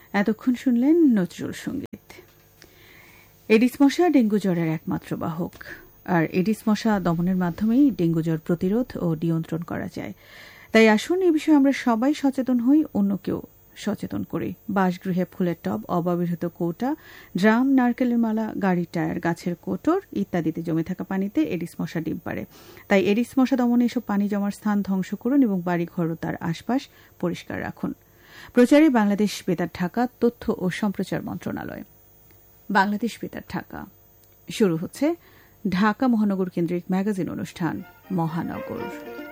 এতক্ষণ শুনলেন নজরুল সঙ্গীত। এডিস মশা ডেঙ্গু জ্বরের একমাত্র বাহক, আর এডিস মশা দমনের মাধ্যমেই ডেঙ্গু জ্বর প্রতিরোধ ও নিয়ন্ত্রণ করা যায়। তাই আসুন এ বিষয়ে আমরা সবাই সচেতন হই, অন্যকেও সচেতন করি। বাসগৃহে ফুলের টব, অব্যবহৃত কৌটা, ড্রাম, নারকেলের মালা, গাড়ির টায়ার, গাছের কোটর ইত্যাদিতে জমে থাকা পানিতে এডিস মশা ডিম পাড়ে। তাই এডিস মশা দমনে এসব পানি জমার স্থান ধ্বংস করুন এবং বাড়িঘর ও তার আশপাশ পরিষ্কার রাখুন। প্রচারে বাংলাদেশ বেতার ঢাকা, তথ্য ও সম্প্রচার মন্ত্রণালয়। বাংলাদেশ বেতার ঢাকা। শুরু হচ্ছে ঢাকা মহানগর কেন্দ্রিক ম্যাগাজিন অনুষ্ঠান মহানগর।